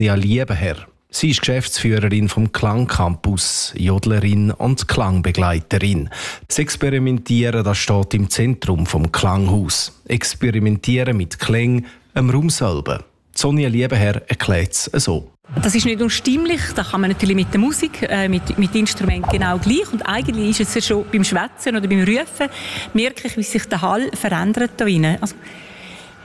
Ja, Liebenherr. Sie ist Geschäftsführerin vom Klangcampus, Jodlerin und Klangbegleiterin. Das Experimentieren, das steht im Zentrum vom Klanghaus. Experimentieren mit Klängen am Raum selber. Sonja Liebenherr erklärt es so. Das ist nicht nur stimmlich, das kann man natürlich mit der Musik, mit Instrumenten genau gleich. Und eigentlich ist es ja schon beim Schwätzen oder beim Rufen, merke ich, wie sich der Hall verändert da drinnen. Also,